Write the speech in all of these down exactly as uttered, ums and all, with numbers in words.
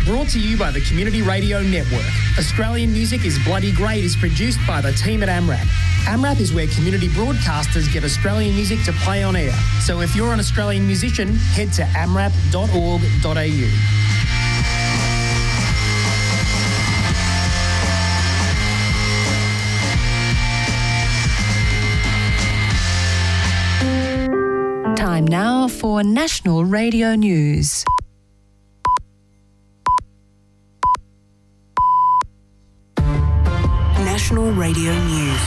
Brought to you by the Community Radio Network. Australian Music is Bloody Great is produced by the team at AMRAP. AMRAP is where community broadcasters get Australian music to play on air. So if you're an Australian musician, head to amrap dot org dot a u. Time now for National Radio News. National Radio News.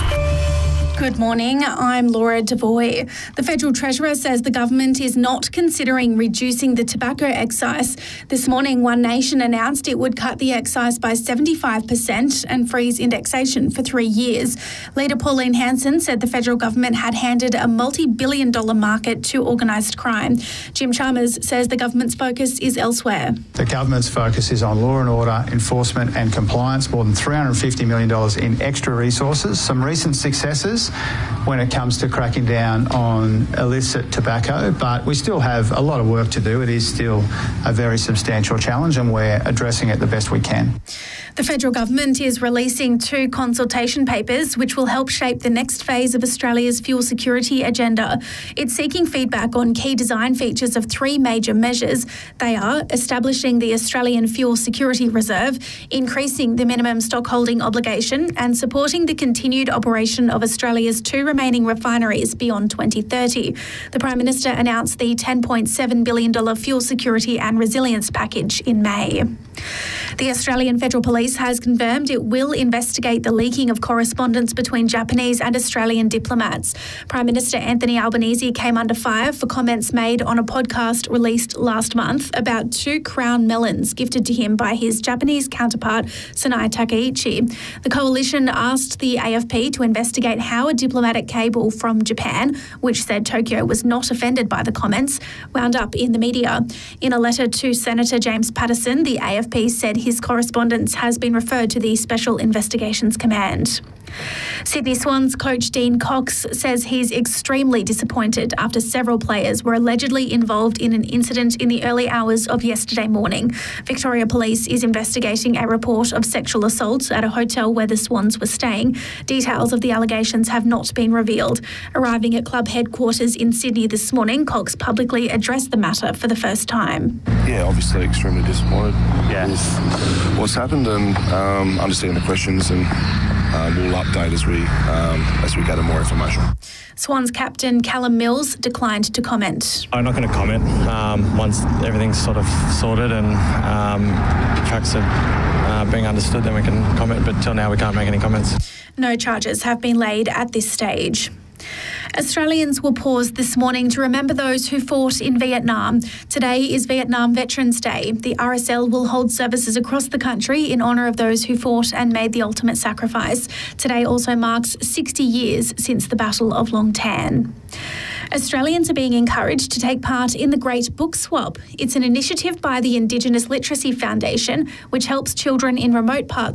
Good morning, I'm Laura Devoy. The Federal Treasurer says the government is not considering reducing the tobacco excise. This morning, One Nation announced it would cut the excise by seventy-five percent and freeze indexation for three years. Leader Pauline Hanson said the federal government had handed a multi-billion dollar market to organised crime. Jim Chalmers says the government's focus is elsewhere. The government's focus is on law and order, enforcement and compliance, more than three hundred fifty million dollars in extra resources. Some recent successes when it comes to cracking down on illicit tobacco, but we still have a lot of work to do. It is still a very substantial challenge and we're addressing it the best we can. The federal government is releasing two consultation papers which will help shape the next phase of Australia's fuel security agenda. It's seeking feedback on key design features of three major measures. They are establishing the Australian Fuel Security Reserve, increasing the minimum stockholding obligation and supporting the continued operation of Australia's two remaining refineries beyond twenty thirty. The Prime Minister announced the ten point seven billion dollars fuel security and resilience package in May. The Australian Federal Police has confirmed it will investigate the leaking of correspondence between Japanese and Australian diplomats. Prime Minister Anthony Albanese came under fire for comments made on a podcast released last month about two crown melons gifted to him by his Japanese counterpart, Sanai Takaichi. The coalition asked the A F P to investigate how a diplomatic cable from Japan, which said Tokyo was not offended by the comments, wound up in the media. In a letter to Senator James Paterson, the A F P said his correspondence has been referred to the Special Investigations Command. Sydney Swans coach Dean Cox says he's extremely disappointed after several players were allegedly involved in an incident in the early hours of yesterday morning. Victoria Police is investigating a report of sexual assault at a hotel where the Swans were staying. Details of the allegations have not been revealed. Arriving at club headquarters in Sydney this morning, Cox publicly addressed the matter for the first time. Yeah, obviously extremely disappointed yeah. with what's happened and um, understand the questions and Um, we'll update as we um, as we gather more information. Swans captain Callum Mills declined to comment. I'm not going to comment um, once everything's sort of sorted and um, facts are uh, being understood, then we can comment, but till now we can't make any comments. No charges have been laid at this stage. Australians will pause this morning to remember those who fought in Vietnam. Today is Vietnam Veterans Day. The R S L will hold services across the country in honour of those who fought and made the ultimate sacrifice. Today also marks sixty years since the Battle of Long Tan. Australians are being encouraged to take part in the Great Book Swap. It's an initiative by the Indigenous Literacy Foundation, which helps children in remote parts